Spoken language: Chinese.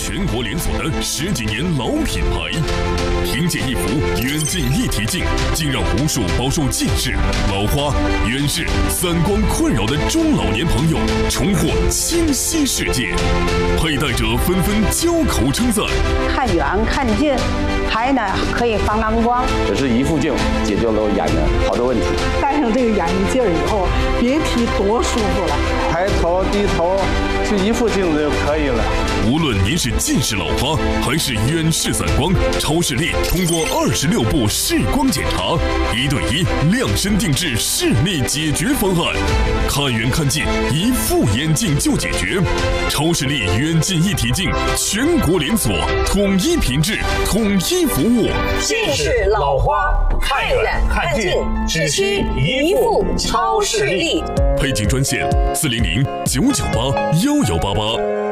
全国连锁的10几年老品牌。凭借一副远近一体镜，竟让无数饱受近视、老花、远视、散光困扰的中老年朋友重获清晰视界。佩戴者纷纷交口称赞： 看远看近，还呢可以防蓝光。 只是一副镜解决了我眼的好多问题。 戴上这个眼镜以后，别提多舒服了。 抬头低头就一副镜子就可以了。 无论您是近视老花还是远视散光，超视力通过26步视光检查，1对1量身定制视力解决方案，看远看近一副眼镜就解决。超视力远近一体镜全国连锁，统一品质，统一服务。 近视老花看远看近只需一副超视力。 配镜专线400-998-1188。